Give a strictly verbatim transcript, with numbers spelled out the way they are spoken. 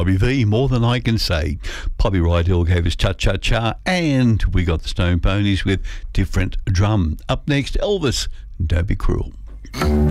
Bobby V, More Than I Can Say. Bobby Rydell gave us Cha Cha Cha, and we got the Stone Ponies with Different Drum. Up next, Elvis, Don't Be Cruel.